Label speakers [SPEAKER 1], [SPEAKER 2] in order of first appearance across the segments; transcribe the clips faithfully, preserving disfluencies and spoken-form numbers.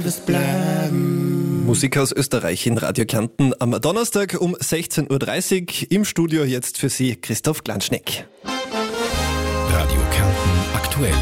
[SPEAKER 1] Musik aus Österreich in Radio Kärnten am Donnerstag um sechzehn Uhr dreißig. Im Studio jetzt für Sie Christoph Glanschneck.
[SPEAKER 2] Radio Kärnten aktuell.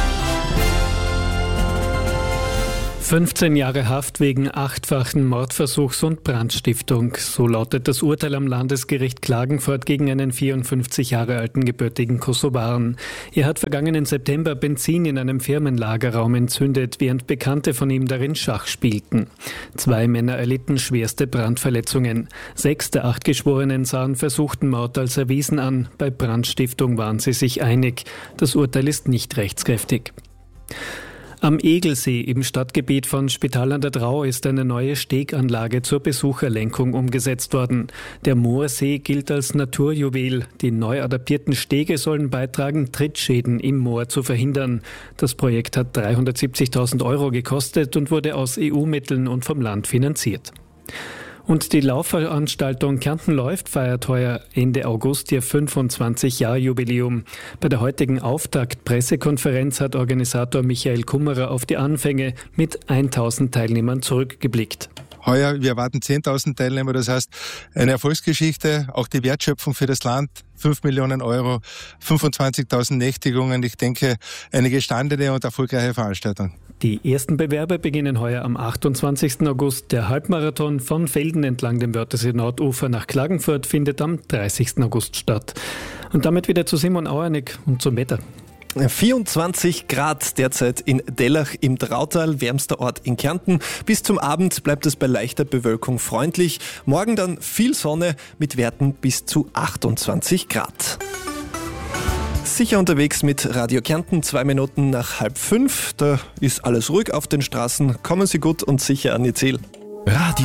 [SPEAKER 3] fünfzehn Jahre Haft wegen achtfachen Mordversuchs und Brandstiftung. So lautet das Urteil am Landesgericht Klagenfurt gegen einen vierundfünfzig Jahre alten gebürtigen Kosovaren. Er hat vergangenen September Benzin in einem Firmenlagerraum entzündet, während Bekannte von ihm darin Schach spielten. Zwei Männer erlitten schwerste Brandverletzungen. Sechs der acht Geschworenen sahen versuchten Mord als erwiesen an. Bei Brandstiftung waren sie sich einig. Das Urteil ist nicht rechtskräftig. Am Egelsee im Stadtgebiet von Spital an der Drau ist eine neue Steganlage zur Besucherlenkung umgesetzt worden. Der Moorsee gilt als Naturjuwel. Die neu adaptierten Stege sollen beitragen, Trittschäden im Moor zu verhindern. Das Projekt hat dreihundertsiebzigtausend Euro gekostet und wurde aus E U-Mitteln und vom Land finanziert. Und die Laufveranstaltung Kärnten läuft feiert heuer Ende August ihr fünfundzwanzig-Jahr-Jubiläum. Bei der heutigen Auftakt-Pressekonferenz hat Organisator Michael Kummerer auf die Anfänge mit tausend Teilnehmern zurückgeblickt.
[SPEAKER 4] Heuer, wir erwarten zehntausend Teilnehmer, das heißt eine Erfolgsgeschichte, auch die Wertschöpfung für das Land, fünf Millionen Euro, fünfundzwanzigtausend Nächtigungen. Ich denke, eine gestandene und erfolgreiche Veranstaltung.
[SPEAKER 3] Die ersten Bewerber beginnen heuer am achtundzwanzigsten August. Der Halbmarathon von Velden entlang dem Wörthersee Nordufer nach Klagenfurt findet am dreißigsten August statt. Und damit wieder zu Simon Auernick und zum Wetter.
[SPEAKER 1] vierundzwanzig Grad derzeit in Dellach im Drautal, wärmster Ort in Kärnten. Bis zum Abend bleibt es bei leichter Bewölkung freundlich. Morgen dann viel Sonne mit Werten bis zu achtundzwanzig Grad. Sicher unterwegs mit Radio Kärnten, zwei Minuten nach halb fünf. Da ist alles ruhig auf den Straßen. Kommen Sie gut und sicher an Ihr Ziel.
[SPEAKER 2] Radio